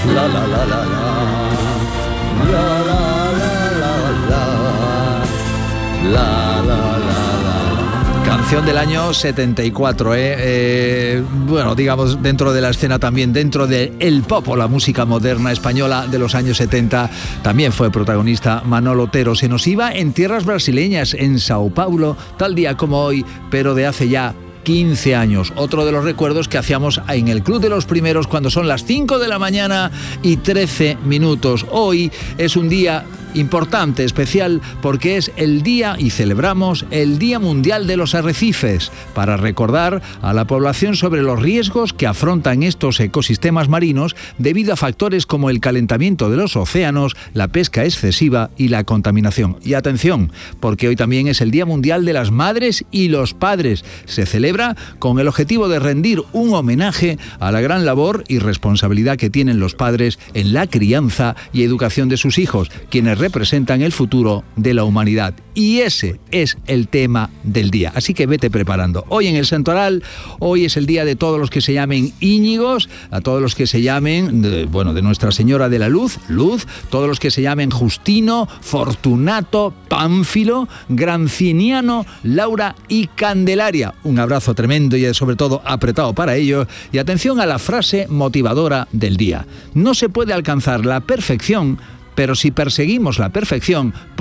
La la la la la, la la la la la, la la la la. Canción del año 74, bueno, digamos, dentro de la escena también, dentro del pop o la música moderna española de los años 70, también fue protagonista Manolo Otero. Se nos iba en tierras brasileñas, en Sao Paulo, tal día como hoy, pero de hace ya 15 años. Otro de los recuerdos que hacíamos en el Club de los Primeros cuando son las 5 de la mañana y 13 minutos. Hoy es un día importante, especial, porque es el día, y celebramos el Día Mundial de los Arrecifes, para recordar a la población sobre los riesgos que afrontan estos ecosistemas marinos debido a factores como el calentamiento de los océanos, la pesca excesiva y la contaminación. Y atención, porque hoy también es el Día Mundial de las Madres y los Padres. Se celebra con el objetivo de rendir un homenaje a la gran labor y responsabilidad que tienen los padres en la crianza y educación de sus hijos, quienes representan el futuro de la humanidad. Y ese es el tema del día. Así que vete preparando. Hoy en el Santoral, hoy es el día de todos los que se llamen Íñigos, a todos los que se llamen, de Nuestra Señora de la Luz, todos los que se llamen Justino, Fortunato, Pánfilo, Granciniano, Laura y Candelaria. Un abrazo tremendo y sobre todo apretado para ellos. Y atención a la frase motivadora del día. No se puede alcanzar la perfección, pero si perseguimos la perfección,